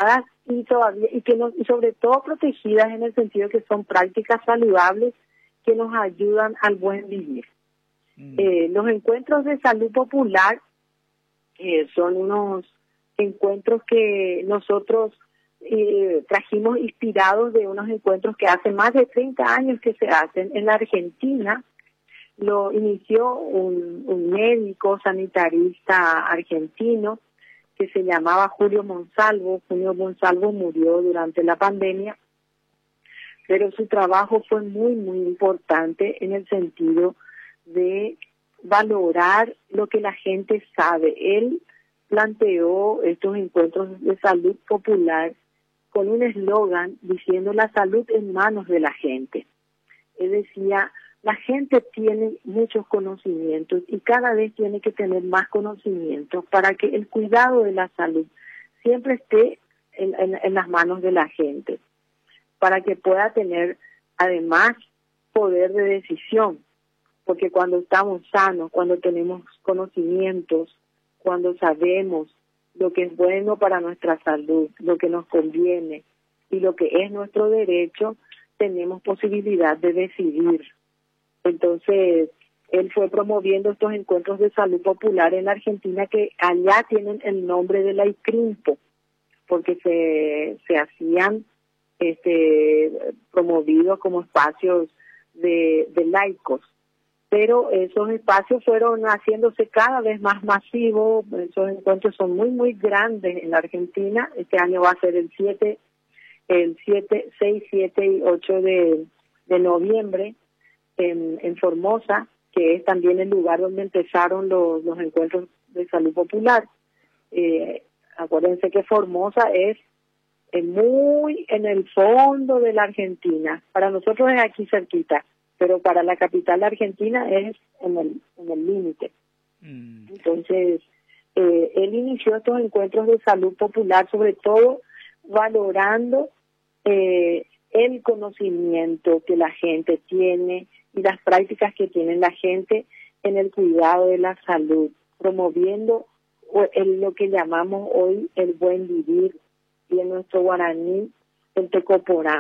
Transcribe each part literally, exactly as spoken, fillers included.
cuidadas y, todavía, y, que nos, y sobre todo protegidas en el sentido que son prácticas saludables que nos ayudan al buen vivir. Mm. Eh, los encuentros de salud popular eh, son unos encuentros que nosotros eh, trajimos inspirados de unos encuentros que hace más de treinta años que se hacen en la Argentina. Lo inició un, un médico sanitarista argentino que se llamaba Julio Monsalvo. Julio Monsalvo murió durante la pandemia, pero su trabajo fue muy, muy importante en el sentido de valorar lo que la gente sabe. Él planteó estos encuentros de salud popular con un eslogan diciendo la salud en manos de la gente. Él decía, la gente tiene muchos conocimientos y cada vez tiene que tener más conocimientos para que el cuidado de la salud siempre esté en, en, en las manos de la gente, para que pueda tener además poder de decisión, porque cuando estamos sanos, cuando tenemos conocimientos, cuando sabemos lo que es bueno para nuestra salud, lo que nos conviene y lo que es nuestro derecho, tenemos posibilidad de decidir. Entonces, él fue promoviendo estos encuentros de salud popular en la Argentina que allá tienen el nombre de la ICRIMPO, porque se, se hacían este, promovidos como espacios de, de laicos. Pero esos espacios fueron haciéndose cada vez más masivos. Esos encuentros son muy, muy grandes en la Argentina. Este año va a ser el siete, el siete, seis, siete y ocho de, de noviembre en, en Formosa, que es también el lugar donde empezaron los, los encuentros de salud popular. Eh, acuérdense que Formosa es eh, muy en el fondo de la Argentina. Para nosotros es aquí cerquita, pero para la capital argentina es en el en el límite. Mm. Entonces, eh, él inició estos encuentros de salud popular, sobre todo valorando eh, el conocimiento que la gente tiene y las prácticas que tiene la gente en el cuidado de la salud, promoviendo el, lo que llamamos hoy el buen vivir, y en nuestro guaraní el tecoporá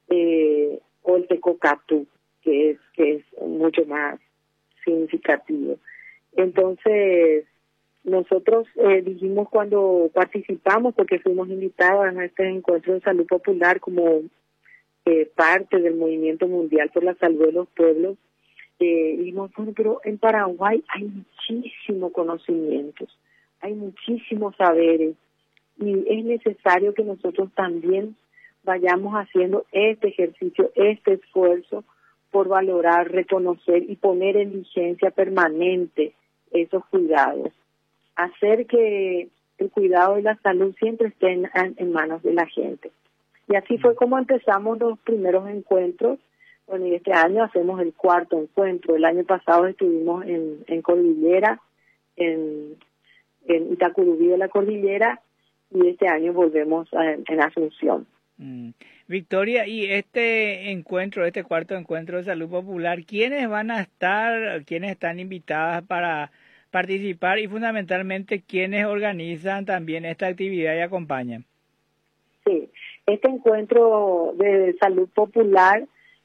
eh, o el tecocatú, que es que es mucho más significativo. Entonces, nosotros eh, dijimos cuando participamos, porque fuimos invitados a este encuentro de salud popular como eh, parte del movimiento mundial por la salud de los pueblos, eh, dijimos, bueno, pero en Paraguay hay muchísimos conocimientos, hay muchísimos saberes, y es necesario que nosotros también vayamos haciendo este ejercicio, este esfuerzo, por valorar, reconocer y poner en vigencia permanente esos cuidados. Hacer que el cuidado de la salud siempre esté en, en manos de la gente. Y así fue como empezamos los primeros encuentros. Bueno, y este año hacemos el cuarto encuentro. El año pasado estuvimos en, en Cordillera, en, en Itacurubí de la Cordillera, y este año volvemos a, en Asunción. Mm. Victoria, y este encuentro, este cuarto encuentro de salud popular, ¿quiénes van a estar, quiénes están invitadas para participar y fundamentalmente quiénes organizan también esta actividad y acompañan? Sí, este encuentro de salud popular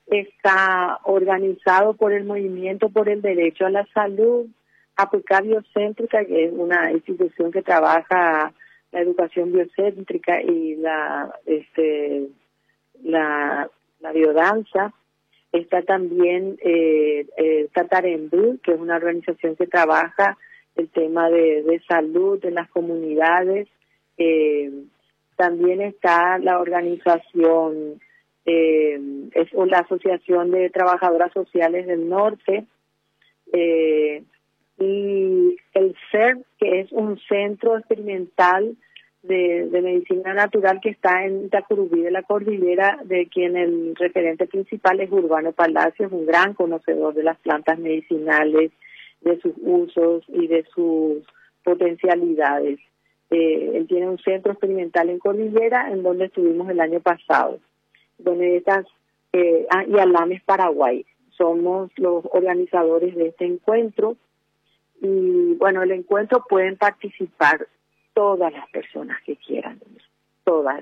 está organizado por el Movimiento por el Derecho a la Salud, A P C A Biocéntrica, que es una institución que trabaja la educación biocéntrica y la este la, la biodanza. Está también eh, eh, Tatarendú, que es una organización que trabaja el tema de, de salud en las comunidades. Eh, también está la organización, eh, es la Asociación de Trabajadoras Sociales del Norte, eh, y el C E R, que es un centro experimental de, de medicina natural que está en Itacurubí de la Cordillera, de quien el referente principal es Urbano Palacios, un gran conocedor de las plantas medicinales, de sus usos y de sus potencialidades. Eh, él tiene un centro experimental en Cordillera, en donde estuvimos el año pasado, donde estas, eh, ah, y Alames, Paraguay. Somos los organizadores de este encuentro. Y bueno, el encuentro pueden participar todas las personas que quieran, todas.